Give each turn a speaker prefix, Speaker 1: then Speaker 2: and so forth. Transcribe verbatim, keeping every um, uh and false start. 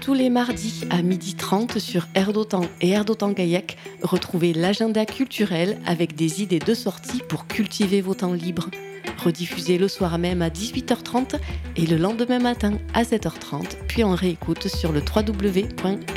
Speaker 1: Tous les mardis à midi trente sur Air d'Otan et Air d'Otan Gaillac, retrouvez l'agenda culturel avec des idées de sortie pour cultiver vos temps libres. Rediffusé le soir même à dix-huit heures trente et le lendemain matin à sept heures trente, puis en réécoute sur le w w w point